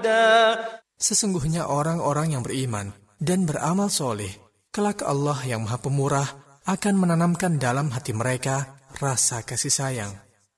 أحدا. Sesungguhnya orang-orang yang beriman dan beramal soleh, kelak Allah yang Maha Pemurah akan menanamkan dalam hati mereka rasa kasih sayang.